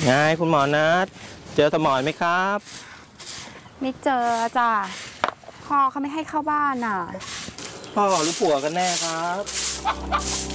ไงคุณหมอนัดเจอสมอนไหมครับไม่เจอจ้ะพ่อเขาไม่ให้เข้าบ้านน่ะพ่อหรือผัวกันแน่ครับ